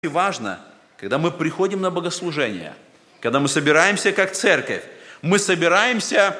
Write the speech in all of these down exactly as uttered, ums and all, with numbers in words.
важно, когда мы приходим на богослужение, когда мы собираемся как церковь, мы собираемся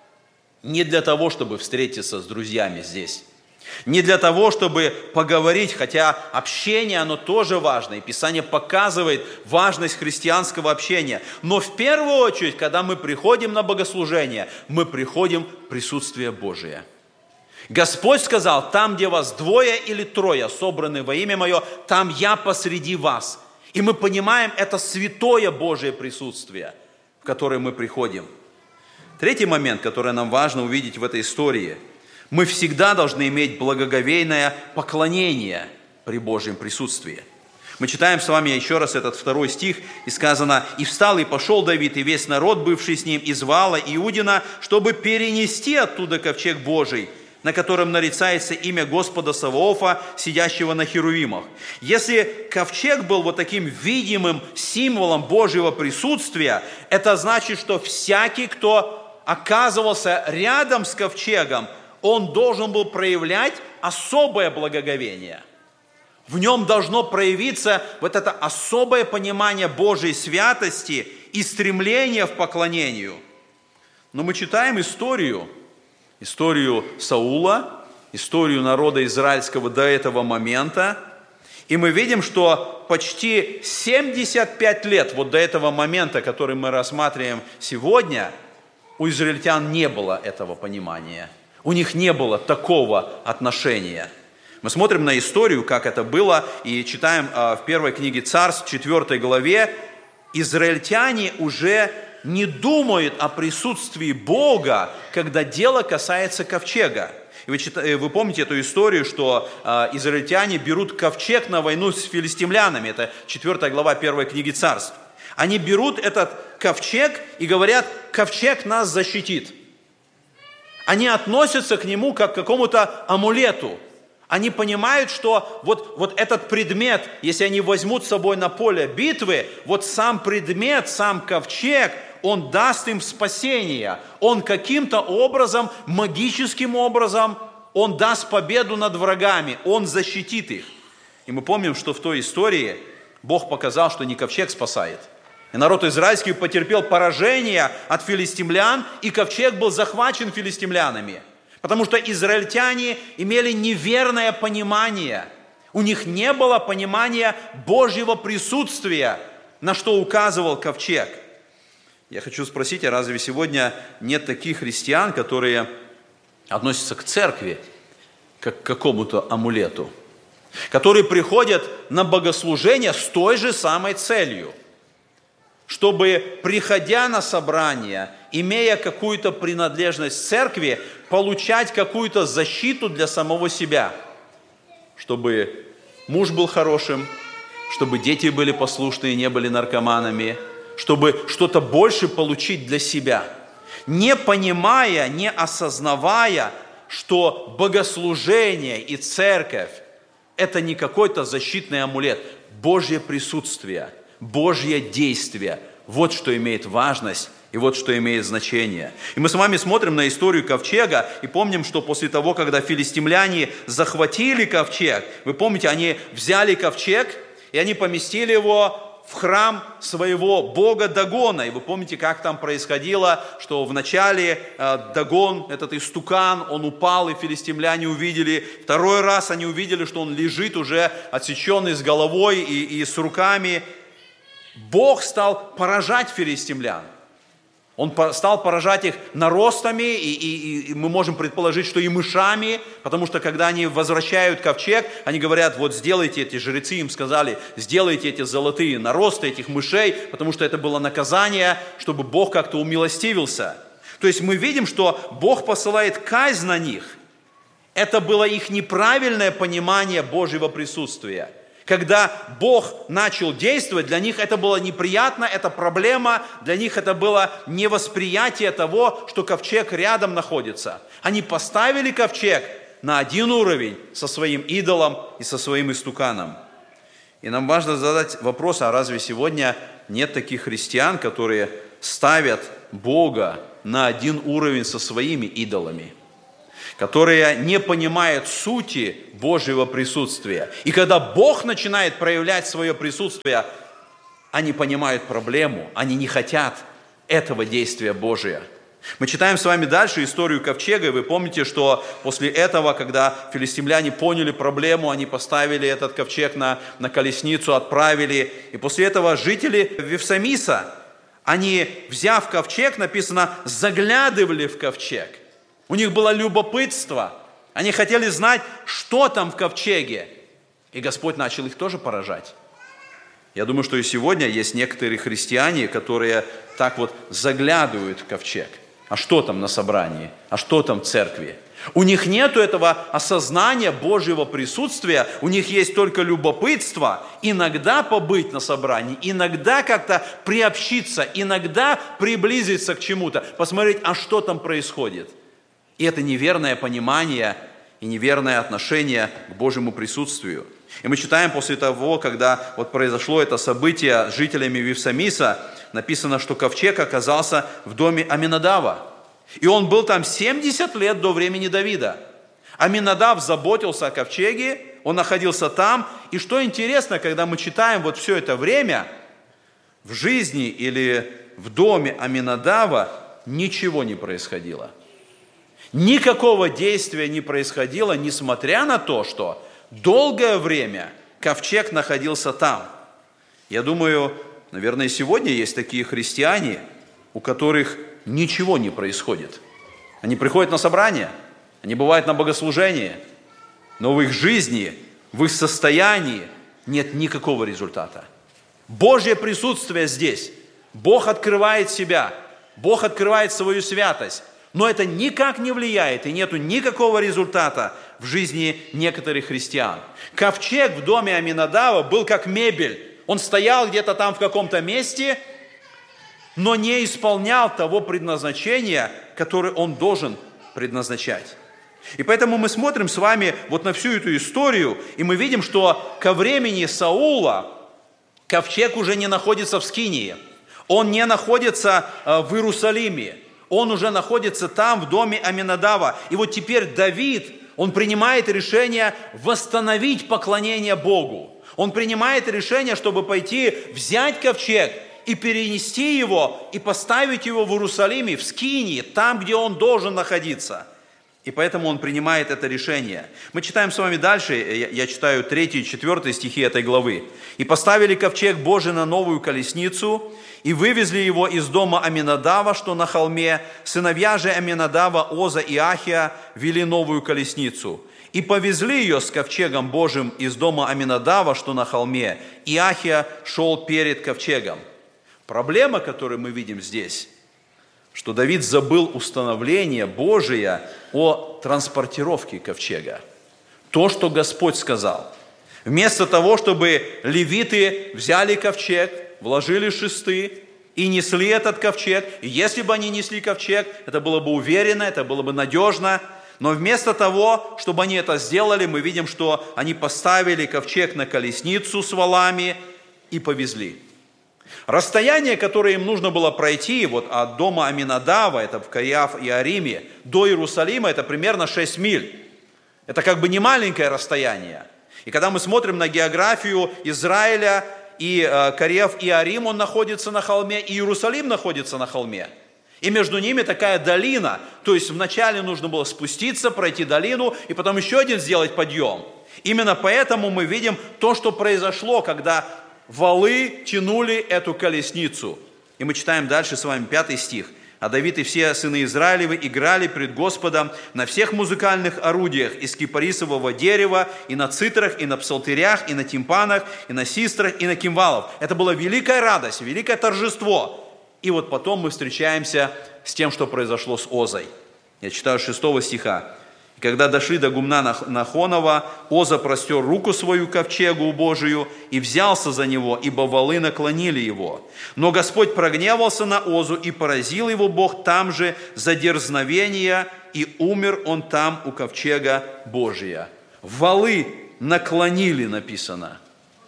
не для того, чтобы встретиться с друзьями здесь, не для того, чтобы поговорить, хотя общение, оно тоже важно, и Писание показывает важность христианского общения. Но в первую очередь, когда мы приходим на богослужение, мы приходим в присутствие Божие. Господь сказал: там, где вас двое или трое собраны во имя Мое, там Я посреди вас. И мы понимаем, это святое Божие присутствие, в которое мы приходим. Третий момент, который нам важно увидеть в этой истории: мы всегда должны иметь благоговейное поклонение при Божьем присутствии. Мы читаем с вами еще раз этот второй стих, и сказано: «И встал, и пошел Давид, и весь народ, бывший с ним, из Ваала Иудина, чтобы перенести оттуда ковчег Божий, на котором нарицается имя Господа Саваофа, сидящего на херувимах». Если ковчег был вот таким видимым символом Божьего присутствия, это значит, что всякий, кто оказывался рядом с ковчегом, он должен был проявлять особое благоговение. В нем должно проявиться вот это особое понимание Божьей святости и стремление в поклонению. Но мы читаем историю, историю Саула, историю народа израильского до этого момента, и мы видим, что почти семьдесят пять лет вот до этого момента, который мы рассматриваем сегодня, у израильтян не было этого понимания. У них не было такого отношения. Мы смотрим на историю, как это было, и читаем в первой книге Царств, четвёртой главе, израильтяне уже не думают о присутствии Бога, когда дело касается ковчега. И вы, читаете, вы помните эту историю, что э, израильтяне берут ковчег на войну с филистимлянами. Это четвёртая глава первой книги Царств. Они берут этот ковчег и говорят: ковчег нас защитит. Они относятся к нему как к какому-то амулету. Они понимают, что вот, вот этот предмет, если они возьмут с собой на поле битвы, вот сам предмет, сам ковчег, он даст им спасение. Он каким-то образом, магическим образом, он даст победу над врагами, он защитит их. И мы помним, что в той истории Бог показал, что не ковчег спасает. И народ израильский потерпел поражение от филистимлян, и ковчег был захвачен филистимлянами. Потому что израильтяне имели неверное понимание. У них не было понимания Божьего присутствия, на что указывал ковчег. Я хочу спросить, а разве сегодня нет таких христиан, которые относятся к церкви как к какому-то амулету, которые приходят на богослужение с той же самой целью, чтобы, приходя на собрание, имея какую-то принадлежность церкви, получать какую-то защиту для самого себя, чтобы муж был хорошим, чтобы дети были послушные, не были наркоманами, чтобы что-то больше получить для себя, не понимая, не осознавая, что богослужение и церковь – это не какой-то защитный амулет, Божье присутствие, Божье действие. Вот что имеет важность и вот что имеет значение. И мы с вами смотрим на историю ковчега и помним, что после того, когда филистимляне захватили ковчег, вы помните, они взяли ковчег и они поместили его в храм своего бога Дагона. И вы помните, как там происходило, что вначале э, Дагон, этот истукан, он упал, и филистимляне увидели. Второй раз они увидели, что он лежит уже отсеченный с головой и, и с руками. Бог стал поражать филистимлян. Он стал поражать их наростами, и, и, и мы можем предположить, что и мышами, потому что когда они возвращают ковчег, они говорят: вот сделайте, эти жрецы им сказали, сделайте эти золотые наросты этих мышей, потому что это было наказание, чтобы Бог как-то умилостивился. То есть мы видим, что Бог посылает казнь на них. Это было их неправильное понимание Божьего присутствия. Когда Бог начал действовать, для них это было неприятно, это проблема, для них это было невосприятие того, что ковчег рядом находится. Они поставили ковчег на один уровень со своим идолом и со своим истуканом. И нам важно задать вопрос: а разве сегодня нет таких христиан, которые ставят Бога на один уровень со своими идолами? которые не понимают сути Божьего присутствия. И когда Бог начинает проявлять свое присутствие, они понимают проблему, они не хотят этого действия Божия. Мы читаем с вами дальше историю ковчега, и вы помните, что после этого, когда филистимляне поняли проблему, они поставили этот ковчег на, на колесницу, отправили, и после этого жители Вифсамиса, они, взяв ковчег, написано, заглядывали в ковчег. У них было любопытство, они хотели знать, что там в ковчеге, и Господь начал их тоже поражать. Я думаю, что и сегодня есть некоторые христиане, которые так вот заглядывают в ковчег. А что там на собрании? А что там в церкви? У них нет этого осознания Божьего присутствия, у них есть только любопытство, иногда побыть на собрании, иногда как-то приобщиться, иногда приблизиться к чему-то, посмотреть, а что там происходит. И это неверное понимание и неверное отношение к Божьему присутствию. И мы читаем после того, когда вот произошло это событие с жителями Вифсамиса, написано, что ковчег оказался в доме Аминадава. И он был там семьдесят лет до времени Давида. Аминадав заботился о ковчеге, он находился там. И что интересно, когда мы читаем вот все это время, в жизни или в доме Аминадава ничего не происходило. Никакого действия не происходило, несмотря на то, что долгое время ковчег находился там. Я думаю, наверное, сегодня есть такие христиане, у которых ничего не происходит. Они приходят на собрание, они бывают на богослужении, но в их жизни, в их состоянии нет никакого результата. Божье присутствие здесь. Бог открывает себя, Бог открывает свою святость. Но это никак не влияет, и нету никакого результата в жизни некоторых христиан. Ковчег в доме Аминадава был как мебель. Он стоял где-то там в каком-то месте, но не исполнял того предназначения, которое он должен предназначать. И поэтому мы смотрим с вами вот на всю эту историю, и мы видим, что ко времени Саула ковчег уже не находится в Скинии, он не находится в Иерусалиме. Он уже находится там, в доме Аминадава. И вот теперь Давид, он принимает решение восстановить поклонение Богу. Он принимает решение, чтобы пойти взять ковчег и перенести его, и поставить его в Иерусалиме, в Скинии, там, где он должен находиться. И поэтому он принимает это решение. Мы читаем с вами дальше, я, я читаю третий и четвертый стихи этой главы. «И поставили ковчег Божий на новую колесницу, и вывезли его из дома Аминадава, что на холме. Сыновья же Аминадава, Оза и Ахия, вели новую колесницу. И повезли ее с ковчегом Божьим из дома Аминадава, что на холме. И Ахия шел перед ковчегом». Проблема, которую мы видим здесь, что Давид забыл установление Божие о транспортировке ковчега. То, что Господь сказал. Вместо того, чтобы левиты взяли ковчег, вложили шесты и несли этот ковчег. И если бы они несли ковчег, это было бы уверенно, это было бы надежно. Но вместо того, чтобы они это сделали, мы видим, что они поставили ковчег на колесницу с валами и повезли. Расстояние, которое им нужно было пройти вот от дома Аминадава, это в Каиаф и Ариме, до Иерусалима, это примерно шесть миль. Это как бы не маленькое расстояние. И когда мы смотрим на географию Израиля, и э, Каиаф и Арим, он находится на холме, и Иерусалим находится на холме. И между ними такая долина. То есть вначале нужно было спуститься, пройти долину, и потом еще один сделать подъем. Именно поэтому мы видим то, что произошло, когда валы тянули эту колесницу. И мы читаем дальше с вами пятый стих. «А Давид и все сыны Израилевы играли пред Господом на всех музыкальных орудиях из кипарисового дерева, и на цитрах, и на псалтырях, и на тимпанах, и на систрах, и на кимвалах». Это была великая радость, великое торжество. И вот потом мы встречаемся с тем, что произошло с Озой. Я читаю шестого стиха. «И когда дошли до гумна Нахонова, Оза простер руку свою к ковчегу Божию и взялся за него, ибо валы наклонили его. Но Господь прогневался на Озу, и поразил его Бог там же за дерзновение, и умер он там у ковчега Божия». Валы наклонили, написано.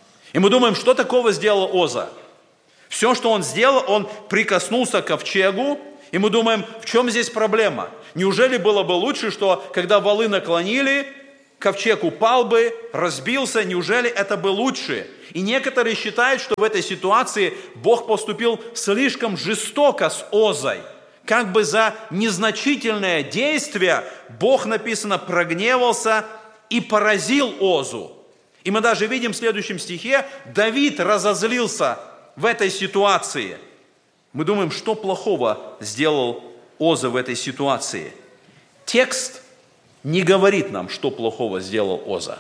И мы думаем, что такого сделал Оза? Все, что он сделал, он прикоснулся к ковчегу, и мы думаем, в чем здесь проблема? Неужели было бы лучше, что когда валы наклонили, ковчег упал бы, разбился? Неужели это бы лучше? И некоторые считают, что в этой ситуации Бог поступил слишком жестоко с Озой. Как бы за незначительное действие Бог, написано, прогневался и поразил Озу. И мы даже видим в следующем стихе, Давид разозлился в этой ситуации. Мы думаем, что плохого сделал Оза в этой ситуации. Текст не говорит нам, что плохого сделал Оза.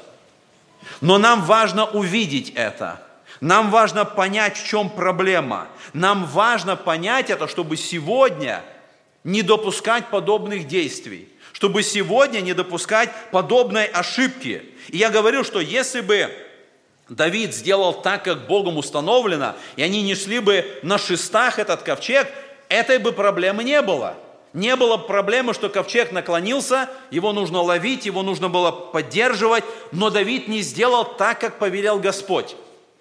Но нам важно увидеть это. Нам важно понять, в чем проблема. Нам важно понять это, чтобы сегодня не допускать подобных действий. Чтобы сегодня не допускать подобной ошибки. И я говорил, что если бы Давид сделал так, как Богом установлено, и они несли бы на шестах этот ковчег, этой бы проблемы не было. Не было проблемы, что ковчег наклонился, его нужно ловить, его нужно было поддерживать, но Давид не сделал так, как повелел Господь.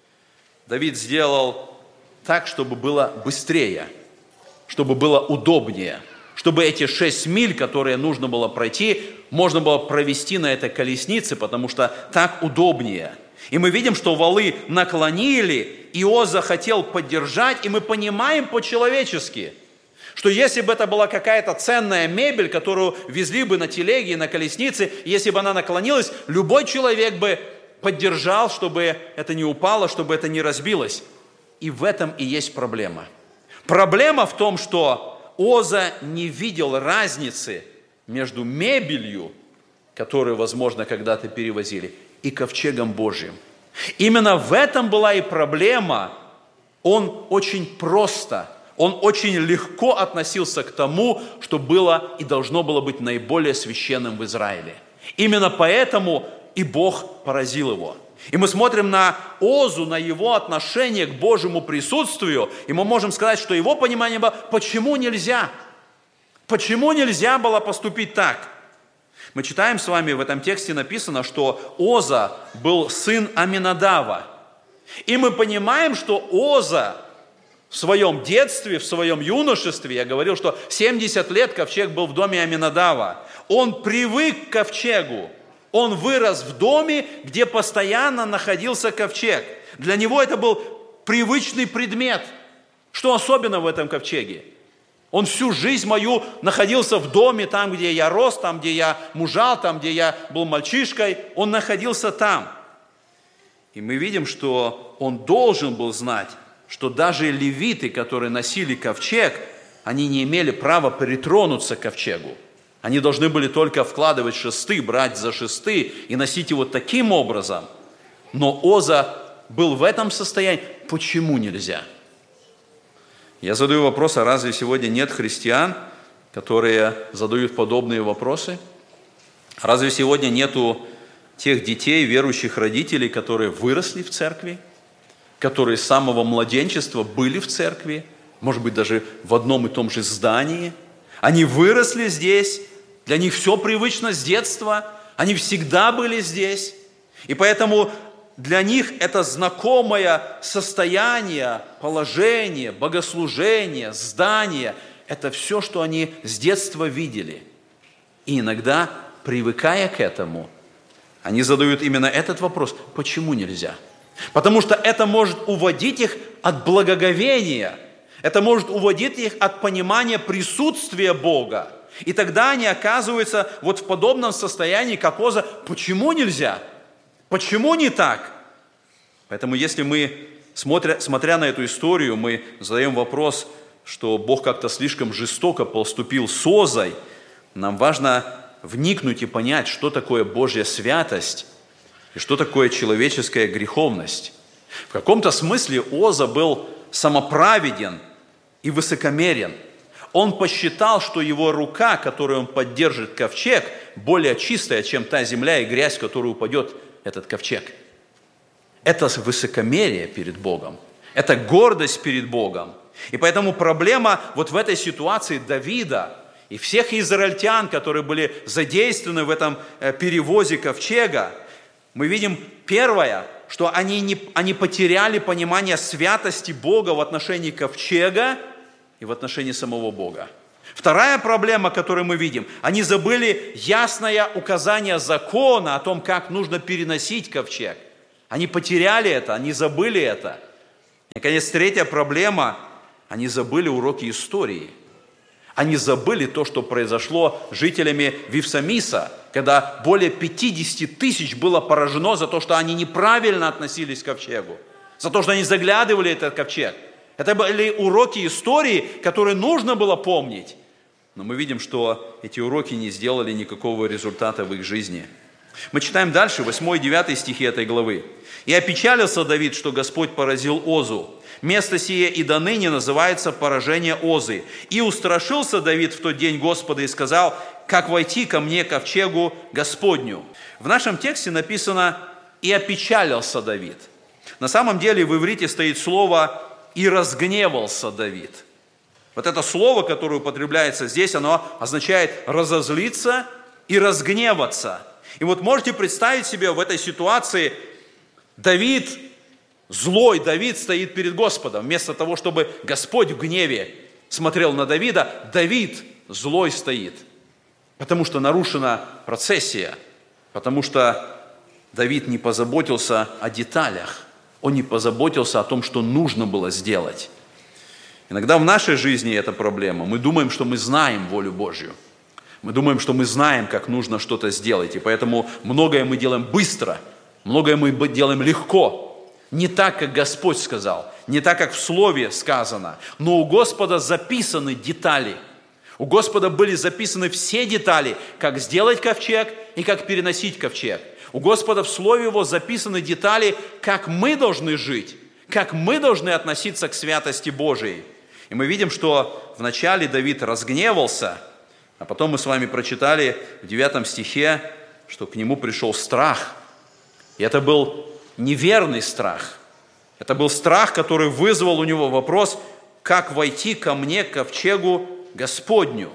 Давид сделал так, чтобы было быстрее, чтобы было удобнее, чтобы эти шесть миль, которые нужно было пройти, можно было провести на этой колеснице, потому что так удобнее. И мы видим, что валы наклонили, и Оза хотел поддержать, и мы понимаем по-человечески, что если бы это была какая-то ценная мебель, которую везли бы на телеге и на колеснице, если бы она наклонилась, любой человек бы поддержал, чтобы это не упало, чтобы это не разбилось. И в этом и есть проблема. Проблема в том, что Оза не видел разницы между мебелью, которую, возможно, когда-то перевозили, и ковчегом Божьим. Именно в этом была и проблема. Он очень просто, он очень легко относился к тому, что было и должно было быть наиболее священным в Израиле. Именно поэтому и Бог поразил его. И мы смотрим на Озу, на его отношение к Божьему присутствию, и мы можем сказать, что его понимание было, почему нельзя? Почему нельзя было поступить так? Мы читаем с вами, в этом тексте написано, что Оза был сын Аминадава. И мы понимаем, что Оза в своем детстве, в своем юношестве, я говорил, что семьдесят лет ковчег был в доме Аминадава, он привык к ковчегу. Он вырос в доме, где постоянно находился ковчег. Для него это был привычный предмет. Что особенно в этом ковчеге? Он всю жизнь мою находился в доме, там, где я рос, там, где я мужал, там, где я был мальчишкой. Он находился там. И мы видим, что он должен был знать, что даже левиты, которые носили ковчег, они не имели права притронуться к ковчегу. Они должны были только вкладывать шесты, брать за шесты и носить его таким образом. Но Оза был в этом состоянии. Почему нельзя? Я задаю вопрос, а разве сегодня нет христиан, которые задают подобные вопросы? Разве сегодня нету тех детей, верующих родителей, которые выросли в церкви, которые с самого младенчества были в церкви, может быть, даже в одном и том же здании? Они выросли здесь, для них все привычно с детства, они всегда были здесь. И поэтому для них это знакомое состояние, положение, богослужение, здание – это все, что они с детства видели. И иногда, привыкая к этому, они задают именно этот вопрос – почему нельзя? Потому что это может уводить их от благоговения, это может уводить их от понимания присутствия Бога. И тогда они оказываются вот в подобном состоянии, как Оза. Почему нельзя? Почему не так? Поэтому если мы, смотря, смотря на эту историю, мы задаем вопрос, что Бог как-то слишком жестоко поступил с Озой, нам важно вникнуть и понять, что такое Божья святость и что такое человеческая греховность. В каком-то смысле Оза был самоправеден и высокомерен. Он посчитал, что его рука, которой он поддержит ковчег, более чистая, чем та земля и грязь, в которую упадет этот ковчег. Это высокомерие перед Богом. Это гордость перед Богом. И поэтому проблема вот в этой ситуации Давида и всех израильтян, которые были задействованы в этом перевозе ковчега, мы видим первое, что они, не, они потеряли понимание святости Бога в отношении ковчега и в отношении самого Бога. Вторая проблема, которую мы видим, они забыли ясное указание закона о том, как нужно переносить ковчег. Они потеряли это, они забыли это. И, наконец, третья проблема, они забыли уроки истории. Они забыли то, что произошло с жителями Вифсамиса, когда более пятьдесят тысяч было поражено за то, что они неправильно относились к ковчегу, за то, что они заглядывали в этот ковчег. Это были уроки истории, которые нужно было помнить. Но мы видим, что эти уроки не сделали никакого результата в их жизни. Мы читаем дальше, восьмой и девятый стихи этой главы. «И опечалился Давид, что Господь поразил Озу. Место сие и до ныне называется поражение Озы. И устрашился Давид в тот день Господа и сказал, как войти ко мне ковчегу Господню». В нашем тексте написано «и опечалился Давид». На самом деле в иврите стоит слово «и разгневался Давид». Вот это слово, которое употребляется здесь, оно означает разозлиться и разгневаться. И вот можете представить себе в этой ситуации, Давид, злой Давид стоит перед Господом. Вместо того, чтобы Господь в гневе смотрел на Давида, Давид злой стоит. Потому что нарушена процессия, потому что Давид не позаботился о деталях. Он не позаботился о том, что нужно было сделать. Иногда в нашей жизни это проблема. Мы думаем, что мы знаем волю Божью. Мы думаем, что мы знаем, как нужно что-то сделать. И поэтому многое мы делаем быстро, многое мы делаем легко. Не так, как Господь сказал, не так, как в Слове сказано. Но у Господа записаны детали. У Господа были записаны все детали, как сделать ковчег и как переносить ковчег. У Господа в Слове Его записаны детали, как мы должны жить, как мы должны относиться к святости Божией. И мы видим, что вначале Давид разгневался, а потом мы с вами прочитали в девятом стихе, что к нему пришел страх. И это был неверный страх. Это был страх, который вызвал у него вопрос, как войти ко мне, к ковчегу Господню.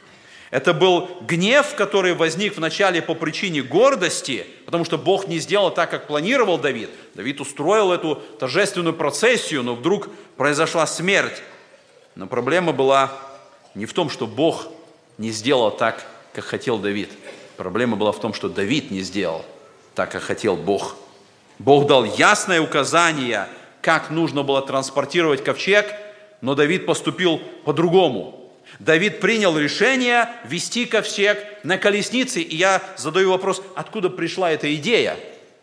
Это был гнев, который возник вначале по причине гордости, потому что Бог не сделал так, как планировал Давид. Давид устроил эту торжественную процессию, но вдруг произошла смерть. Но проблема была не в том, что Бог не сделал так, как хотел Давид. Проблема была в том, что Давид не сделал так, как хотел Бог. Бог дал ясное указание, как нужно было транспортировать ковчег, но Давид поступил по-другому. Давид принял решение вести ковчег на колеснице. И я задаю вопрос, откуда пришла эта идея?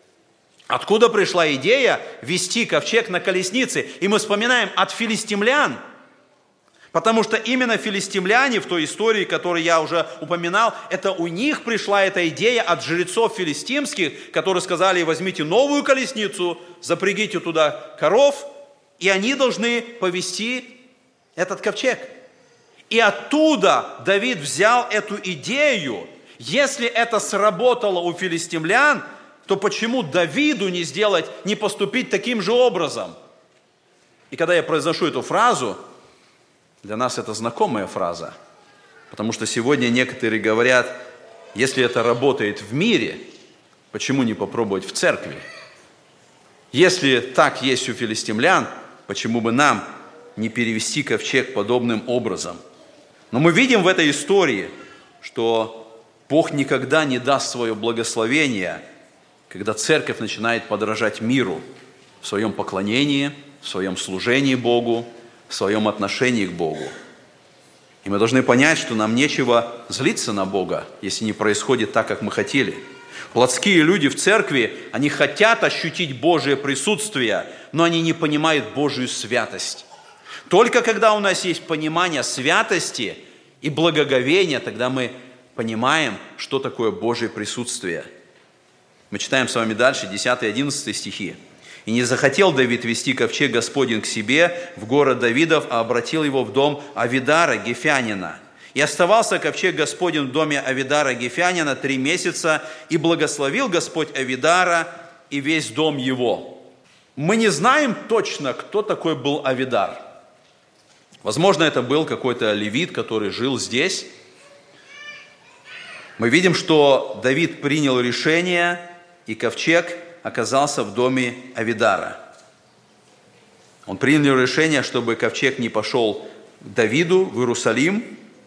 Откуда пришла идея вести ковчег на колеснице? И мы вспоминаем от филистимлян. Потому что именно филистимляне в той истории, которую я уже упоминал, это у них пришла эта идея от жрецов филистимских, которые сказали, возьмите новую колесницу, запрягите туда коров, и они должны повести этот ковчег. И оттуда Давид взял эту идею. Если это сработало у филистимлян, то почему Давиду не сделать, не поступить таким же образом? И когда я произношу эту фразу, для нас это знакомая фраза, потому что сегодня некоторые говорят, если это работает в мире, почему не попробовать в церкви? Если так есть у филистимлян, почему бы нам не перевести ковчег подобным образом? Но мы видим в этой истории, что Бог никогда не даст свое благословение, когда церковь начинает подражать миру в своем поклонении, в своем служении Богу, в своем отношении к Богу. И мы должны понять, что нам нечего злиться на Бога, если не происходит так, как мы хотели. Плотские люди в церкви, они хотят ощутить Божие присутствие, но они не понимают Божию святость. Только когда у нас есть понимание святости и благоговения, тогда мы понимаем, что такое Божие присутствие. Мы читаем с вами дальше, десятый и одиннадцатый стихи. «И не захотел Давид вести ковчег Господень к себе в город Давидов, а обратил его в дом Авидара Гефянина. И оставался ковчег Господень в доме Авидара Гефянина три месяца, и благословил Господь Авидара и весь дом его». Мы не знаем точно, кто такой был Авидар. Возможно, это был какой-то левит, который жил здесь. Мы видим, что Давид принял решение, и ковчег оказался в доме Авидара. Он принял решение, чтобы ковчег не пошел к Давиду в Иерусалим,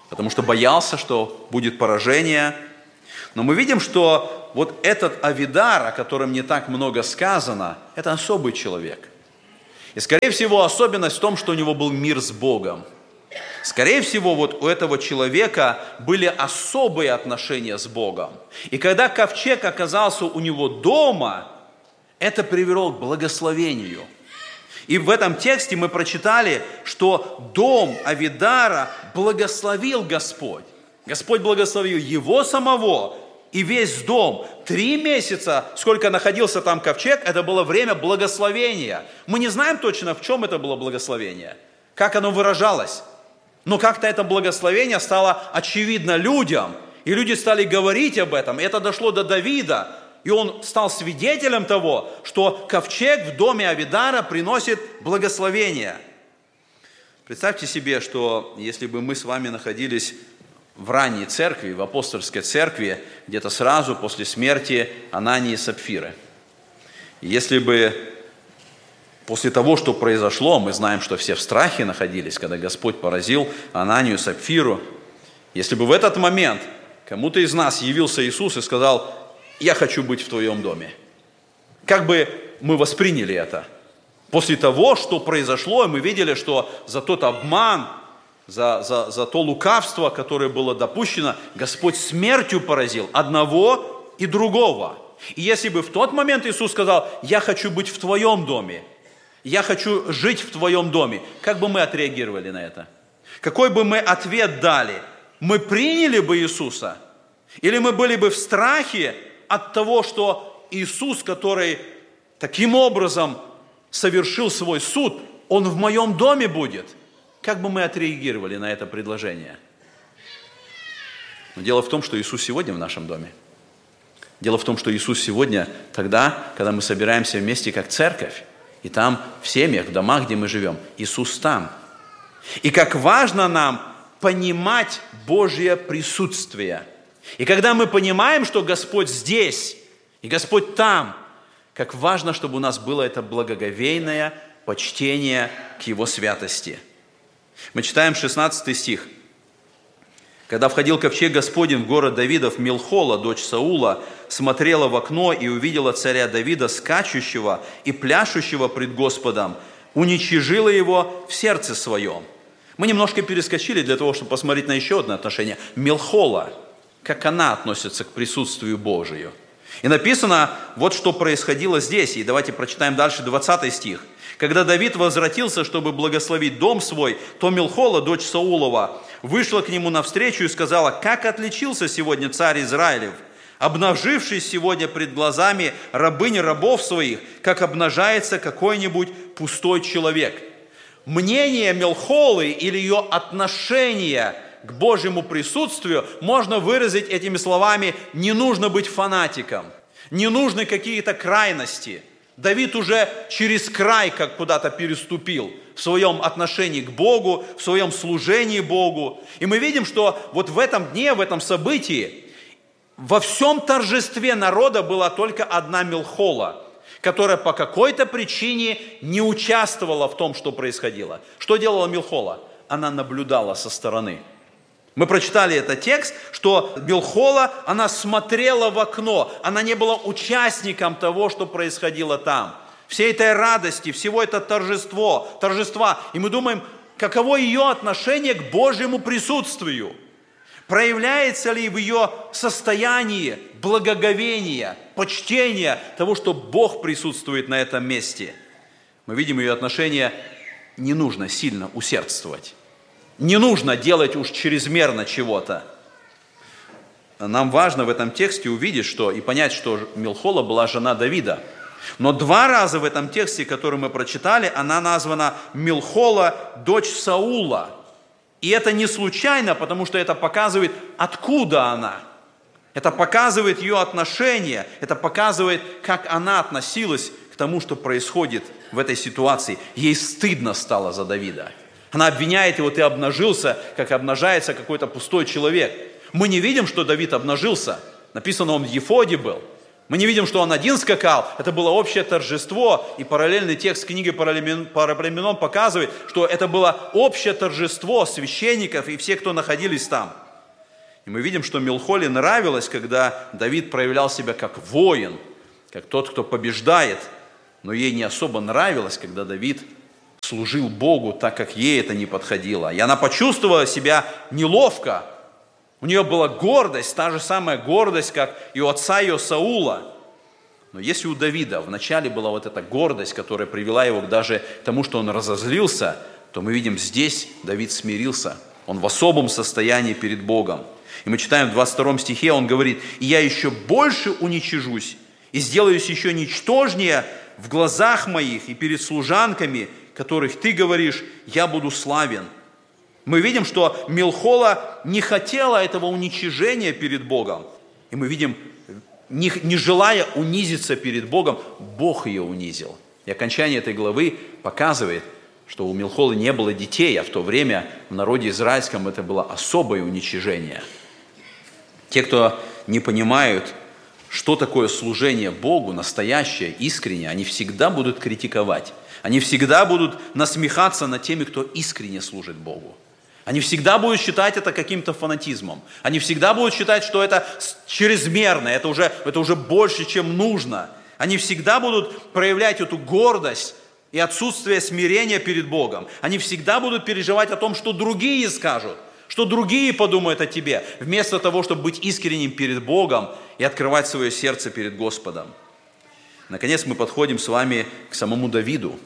потому что боялся, что будет поражение. Но мы видим, что вот этот Авидар, о котором не так много сказано, это особый человек. И, скорее всего, особенность в том, что у него был мир с Богом. Скорее всего, вот у этого человека были особые отношения с Богом. И когда ковчег оказался у него дома, это привело к благословению. И в этом тексте мы прочитали, что дом Авидара благословил Господь. Господь благословил его самого и весь дом. Три месяца, сколько находился там ковчег, это было время благословения. Мы не знаем точно, в чем это было благословение, как оно выражалось. Но как-то это благословение стало очевидно людям, и люди стали говорить об этом. И это дошло до Давида, и он стал свидетелем того, что ковчег в доме Авидара приносит благословение. Представьте себе, что если бы мы с вами находились в ранней церкви, в апостольской церкви, где-то сразу после смерти Анании и Сапфиры. И если бы после того, что произошло, мы знаем, что все в страхе находились, когда Господь поразил Ананию и Сапфиру. Если бы в этот момент кому-то из нас явился Иисус и сказал: «Я хочу быть в твоем доме», как бы мы восприняли это? После того, что произошло, мы видели, что за тот обман, за, за, за то лукавство, которое было допущено, Господь смертью поразил одного и другого. И если бы в тот момент Иисус сказал: «Я хочу быть в твоем доме», «Я хочу жить в твоем доме», как бы мы отреагировали на это? Какой бы мы ответ дали? Мы приняли бы Иисуса? Или мы были бы в страхе от того, что Иисус, который таким образом совершил свой суд, Он в моем доме будет? Как бы мы отреагировали на это предложение? Но дело в том, что Иисус сегодня в нашем доме. Дело в том, что Иисус сегодня тогда, когда мы собираемся вместе как церковь, и там, в семьях, в домах, где мы живем, Иисус там. И как важно нам понимать Божье присутствие. И когда мы понимаем, что Господь здесь, и Господь там, как важно, чтобы у нас было это благоговейное почтение к Его святости. Мы читаем шестнадцатый стих. «Когда входил ковчег Господень в город Давидов, Милхола, дочь Саула, смотрела в окно и увидела царя Давида, скачущего и пляшущего пред Господом, уничижила его в сердце своем». Мы немножко перескочили для того, чтобы посмотреть на еще одно отношение. Милхола, как она относится к присутствию Божию. И написано, вот что происходило здесь. И давайте прочитаем дальше двадцатый стих. «Когда Давид возвратился, чтобы благословить дом свой, то Милхола, дочь Саулова, вышла к нему навстречу и сказала: как отличился сегодня царь Израилев, обнажившись сегодня пред глазами рабынь рабов своих, как обнажается какой-нибудь пустой человек». Мнение Милхолы или ее отношение к Божьему присутствию можно выразить этими словами: не нужно быть фанатиком, не нужны какие-то крайности. Давид уже через край как куда-то переступил в своем отношении к Богу, в своем служении Богу. И мы видим, что вот в этом дне, в этом событии, во всем торжестве народа была только одна Милхола, которая по какой-то причине не участвовала в том, что происходило. Что делала Милхола? Она наблюдала со стороны. Мы прочитали этот текст, что Милхола, она смотрела в окно, она не была участником того, что происходило там. Всей этой радости, всего это торжество, торжества. И мы думаем, каково ее отношение к Божьему присутствию? Проявляется ли в ее состоянии благоговения, почтения того, что Бог присутствует на этом месте? Мы видим ее отношение: не нужно сильно усердствовать. Не нужно делать уж чрезмерно чего-то. Нам важно в этом тексте увидеть, что и понять, что Милхола была жена Давида. Но два раза в этом тексте, который мы прочитали, она названа Милхола, дочь Саула. И это не случайно, потому что это показывает, откуда она. Это показывает ее отношение, это показывает, как она относилась к тому, что происходит в этой ситуации. Ей стыдно стало за Давида. Она обвиняет его: ты обнажился, как обнажается какой-то пустой человек. Мы не видим, что Давид обнажился. Написано, он в ефоде был. Мы не видим, что он один скакал, это было общее торжество, и параллельный текст книги Паралипоменон показывает, что это было общее торжество священников и всех, кто находились там. И мы видим, что Милхоле нравилось, когда Давид проявлял себя как воин, как тот, кто побеждает, но ей не особо нравилось, когда Давид служил Богу так, как ей это не подходило. И она почувствовала себя неловко. У нее была гордость, та же самая гордость, как и у отца ее Саула. Но если у Давида вначале была вот эта гордость, которая привела его даже к тому, что он разозлился, то мы видим, здесь Давид смирился. Он в особом состоянии перед Богом. И мы читаем в двадцать втором стихе, он говорит: «И я еще больше уничижусь, и сделаюсь еще ничтожнее в глазах моих и перед служанками, которых ты говоришь, я буду славен». Мы видим, что Милхола не хотела этого уничижения перед Богом. И мы видим, не, не желая унизиться перед Богом, Бог ее унизил. И окончание этой главы показывает, что у Милхолы не было детей, а в то время в народе израильском это было особое уничижение. Те, кто не понимают, что такое служение Богу, настоящее, искреннее, они всегда будут критиковать. Они всегда будут насмехаться над теми, кто искренне служит Богу. Они всегда будут считать это каким-то фанатизмом. Они всегда будут считать, что это чрезмерно, это уже, это уже больше, чем нужно. Они всегда будут проявлять эту гордость и отсутствие смирения перед Богом. Они всегда будут переживать о том, что другие скажут, что другие подумают о тебе, вместо того, чтобы быть искренним перед Богом и открывать свое сердце перед Господом. Наконец мы подходим с вами к самому Давиду.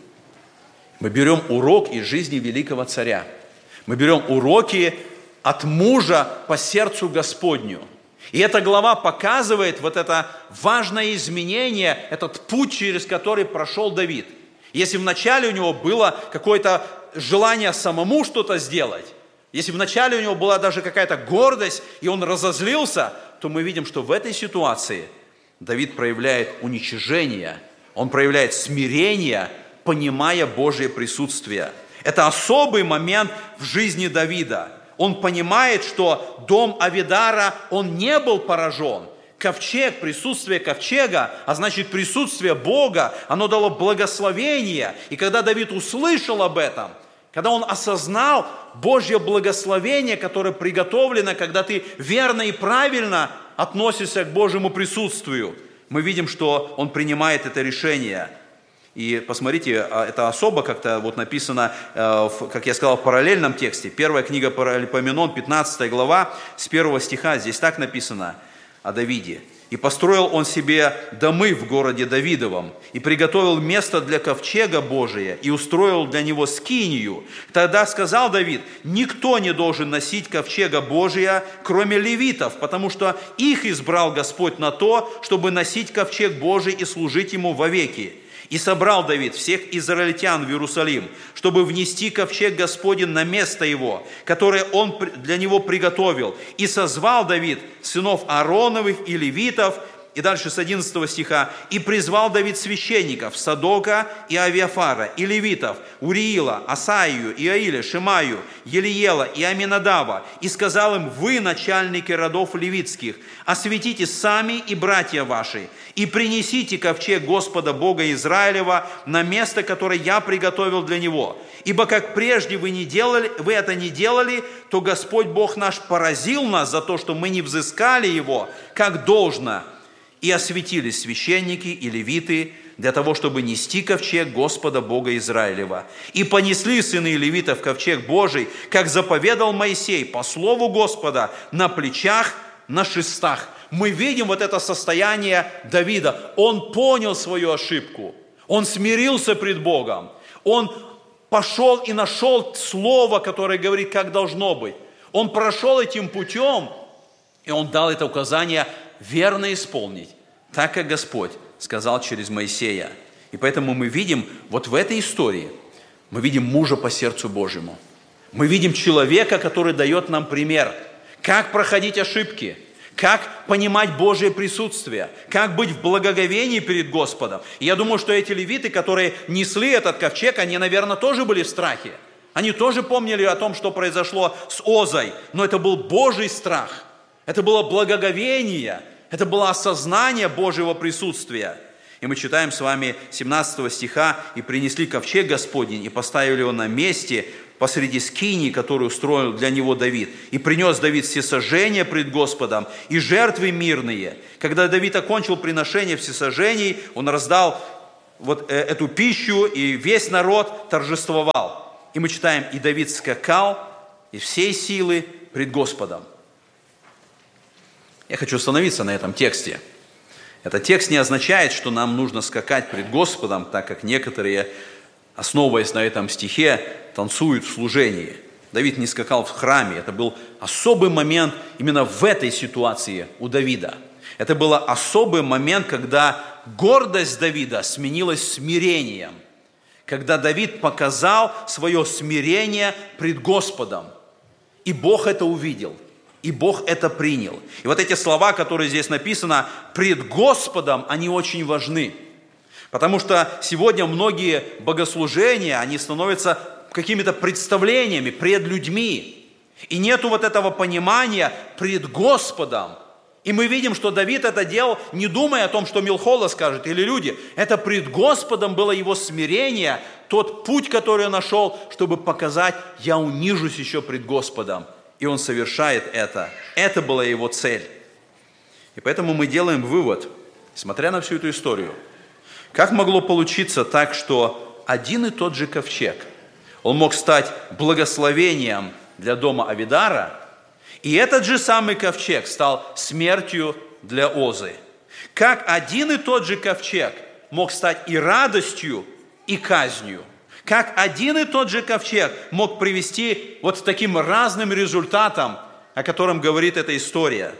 Мы берем урок из жизни великого царя. Мы берем уроки от мужа по сердцу Господню. И эта глава показывает вот это важное изменение, этот путь, через который прошел Давид. Если вначале у него было какое-то желание самому что-то сделать, если вначале у него была даже какая-то гордость, и он разозлился, то мы видим, что в этой ситуации Давид проявляет уничижение, он проявляет смирение, понимая Божье присутствие. Это особый момент в жизни Давида. Он понимает, что дом Авидара, он не был поражен. Ковчег, присутствие ковчега, а значит присутствие Бога, оно дало благословение. И когда Давид услышал об этом, когда он осознал Божье благословение, которое приготовлено, когда ты верно и правильно относишься к Божьему присутствию, мы видим, что он принимает это решение. И посмотрите, это особо как-то вот написано, как я сказал, в параллельном тексте. Первая книга Паралипоменон, пятнадцатая глава, с первого стиха, здесь так написано о Давиде. «И построил он себе домы в городе Давидовом, и приготовил место для ковчега Божия, и устроил для него скинию. Тогда сказал Давид: никто не должен носить ковчега Божия, кроме левитов, потому что их избрал Господь на то, чтобы носить ковчег Божий и служить ему вовеки. И собрал Давид всех израильтян в Иерусалим, чтобы внести ковчег Господень на место его, которое он для него приготовил. И созвал Давид сынов Аароновых и левитов». И дальше с одиннадцатого стиха. «И призвал Давид священников Садока и Авиафара, и левитов, Уриила, Асаию, Иаиля, Шимаю, Елиела и Аминадава, и сказал им: вы, начальники родов левитских, осветите сами и братья ваши, и принесите ковчег Господа Бога Израилева на место, которое я приготовил для него. Ибо как прежде вы, не делали, вы это не делали, то Господь Бог наш поразил нас за то, что мы не взыскали его, как должно. И осветились священники и левиты для того, чтобы нести ковчег Господа Бога Израилева. И понесли сыны левитов ковчег Божий, как заповедал Моисей, по слову Господа, на плечах, на шестах». Мы видим вот это состояние Давида. Он понял свою ошибку. Он смирился пред Богом. Он пошел и нашел слово, которое говорит, как должно быть. Он прошел этим путем, и он дал это указание верно исполнить, так как Господь сказал через Моисея. И поэтому мы видим вот в этой истории, мы видим мужа по сердцу Божьему. Мы видим человека, который дает нам пример, как проходить ошибки, как понимать Божье присутствие, как быть в благоговении перед Господом. И я думаю, что эти левиты, которые несли этот ковчег, они, наверное, тоже были в страхе. Они тоже помнили о том, что произошло с Озой, но это был Божий страх. Это было благоговение Это было осознание Божьего присутствия. И мы читаем с вами семнадцатого стиха: «И принесли ковчег Господень, и поставили его на месте посреди скинии, которую устроил для него Давид. И принес Давид всесожжения пред Господом и жертвы мирные». Когда Давид окончил приношение всесожжений, он раздал вот эту пищу, и весь народ торжествовал. И мы читаем: «И Давид скакал из всей силы пред Господом». Я хочу остановиться на этом тексте. Этот текст не означает, что нам нужно скакать пред Господом, так как некоторые, основываясь на этом стихе, танцуют в служении. Давид не скакал в храме. Это был особый момент именно в этой ситуации у Давида. Это был особый момент, когда гордость Давида сменилась смирением. Когда Давид показал свое смирение пред Господом. И Бог это увидел. И Бог это принял. И вот эти слова, которые здесь написаны, пред Господом, они очень важны. Потому что сегодня многие богослужения, они становятся какими-то представлениями пред людьми. И нету вот этого понимания пред Господом. И мы видим, что Давид это делал, не думая о том, что Милхола скажет или люди. Это пред Господом было его смирение, тот путь, который он нашел, чтобы показать: я унижусь еще пред Господом. И он совершает это. Это была его цель. И поэтому мы делаем вывод, смотря на всю эту историю, как могло получиться так, что один и тот же ковчег, он мог стать благословением для дома Авидара, и этот же самый ковчег стал смертью для Озы. Как один и тот же ковчег мог стать и радостью, и казнью. Как один и тот же ковчег мог привести вот к таким разным результатам, о котором говорит эта история.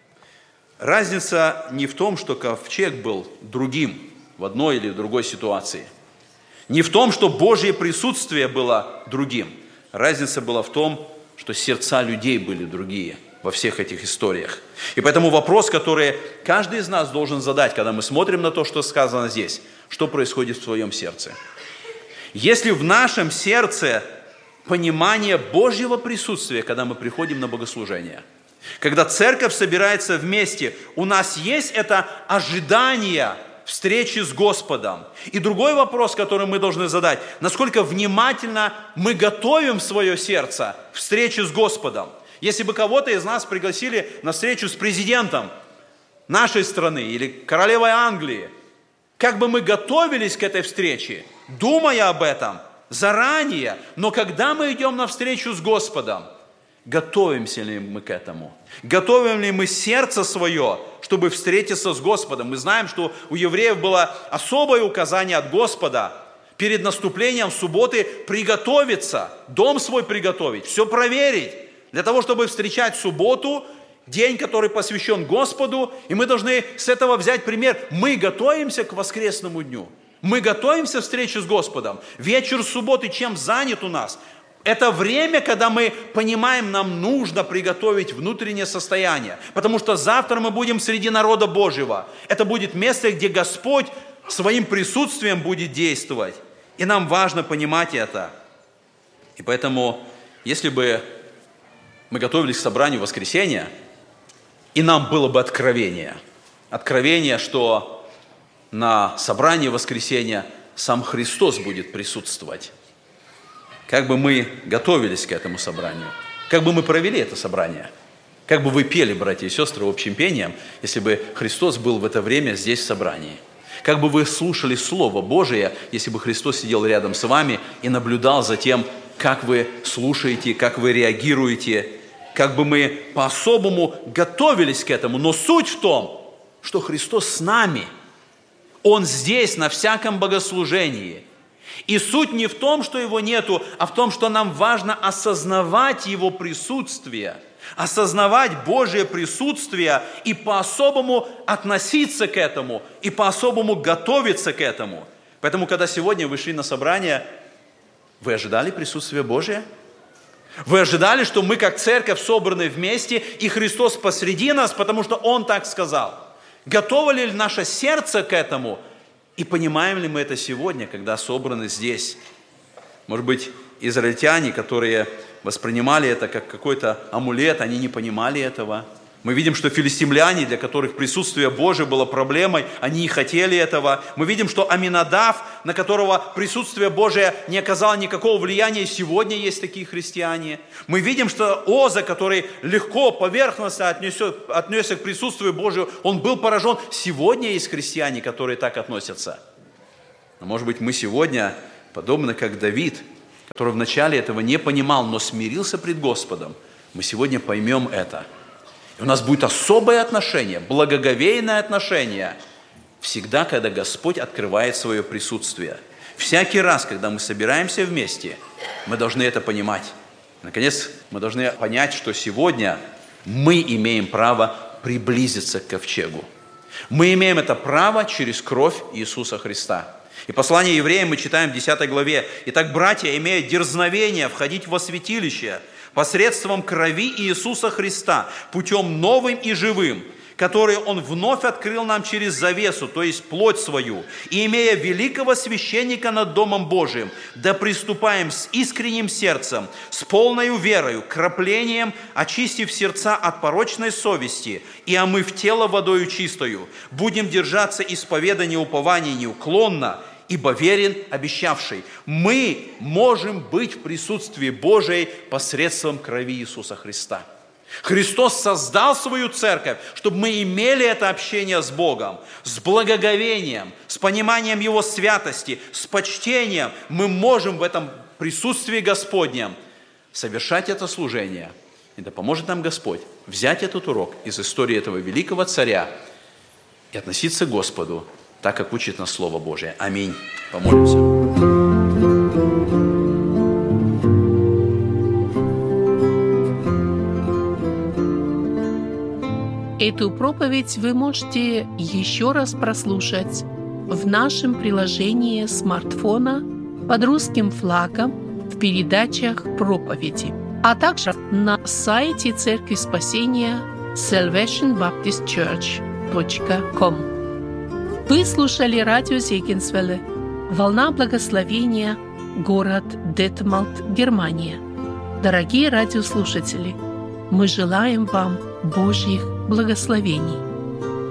Разница не в том, что ковчег был другим в одной или другой ситуации. Не в том, что Божье присутствие было другим. Разница была в том, что сердца людей были другие во всех этих историях. И поэтому вопрос, который каждый из нас должен задать, когда мы смотрим на то, что сказано здесь: что происходит в твоем сердце? Если в нашем сердце понимание Божьего присутствия, когда мы приходим на богослужение, когда церковь собирается вместе, у нас есть это ожидание встречи с Господом. И другой вопрос, который мы должны задать: насколько внимательно мы готовим свое сердце к встрече с Господом. Если бы кого-то из нас пригласили на встречу с президентом нашей страны или королевой Англии, как бы мы готовились к этой встрече, думая об этом заранее, но когда мы идем на встречу с Господом, готовимся ли мы к этому? Готовим ли мы сердце свое, чтобы встретиться с Господом? Мы знаем, что у евреев было особое указание от Господа перед наступлением субботы приготовиться, дом свой приготовить, все проверить, для того, чтобы встречать субботу, день, который посвящен Господу, и мы должны с этого взять пример. Мы готовимся к воскресному дню. Мы готовимся к встрече с Господом. Вечер субботы чем занят у нас? Это время, когда мы понимаем, нам нужно приготовить внутреннее состояние. Потому что завтра мы будем среди народа Божьего. Это будет место, где Господь своим присутствием будет действовать. И нам важно понимать это. И поэтому, если бы мы готовились к собранию в воскресенье, и нам было бы откровение. Откровение, что на собрании воскресенья сам Христос будет присутствовать. Как бы мы готовились к этому собранию? Как бы мы провели это собрание? Как бы вы пели, братья и сестры, общим пением, если бы Христос был в это время здесь в собрании? Как бы вы слушали Слово Божие, если бы Христос сидел рядом с вами и наблюдал за тем, как вы слушаете, как вы реагируете? Как бы мы по-особому готовились к этому. Но суть в том, что Христос с нами. Он здесь, на всяком богослужении. И суть не в том, что Его нету, а в том, что нам важно осознавать Его присутствие. Осознавать Божье присутствие и по-особому относиться к этому. И по-особому готовиться к этому. Поэтому, когда сегодня вы шли на собрание, вы ожидали присутствия Божия? Вы ожидали, что мы как церковь собраны вместе, и Христос посреди нас, потому что Он так сказал? Готово ли наше сердце к этому? И понимаем ли мы это сегодня, когда собраны здесь? Может быть, израильтяне, которые воспринимали это как какой-то амулет, они не понимали этого. Мы видим, что филистимляне, для которых присутствие Божие было проблемой, они не хотели этого. Мы видим, что Аминадав, на которого присутствие Божие не оказало никакого влияния, и сегодня есть такие христиане. Мы видим, что Оза, который легко, поверхностно отнесет, отнесся к присутствию Божию, он был поражен. Сегодня есть христиане, которые так относятся. Но, может быть, мы сегодня, подобно как Давид, который вначале этого не понимал, но смирился пред Господом, мы сегодня поймем это. И у нас будет особое отношение, благоговейное отношение, всегда, когда Господь открывает свое присутствие. Всякий раз, когда мы собираемся вместе, мы должны это понимать. Наконец, мы должны понять, что сегодня мы имеем право приблизиться к ковчегу. Мы имеем это право через кровь Иисуса Христа. И послание евреям мы читаем в десятой главе. «Итак, братья, имея дерзновение входить во святилище посредством крови Иисуса Христа, путем новым и живым, который Он вновь открыл нам через завесу, то есть плоть свою, и имея великого священника над Домом Божиим, да приступаем с искренним сердцем, с полною верою, краплением, очистив сердца от порочной совести и омыв тело водою чистою, будем держаться исповедания упования неуклонно, ибо верен обещавший». Мы можем быть в присутствии Божией посредством крови Иисуса Христа. Христос создал свою церковь, чтобы мы имели это общение с Богом, с благоговением, с пониманием Его святости, с почтением. Мы можем в этом присутствии Господнем совершать это служение. И да поможет нам Господь взять этот урок из истории этого великого царя и относиться к Господу так, как учит нас Слово Божие. Аминь. Помолимся. Эту проповедь вы можете еще раз прослушать в нашем приложении смартфона под русским флагом в передачах проповеди, а также на сайте Церкви Спасения salvation baptist church точка com. Вы слушали радио Зегенсвелле, «Волна благословения», город Детмалт, Германия. Дорогие радиослушатели, мы желаем вам Божьих благословений.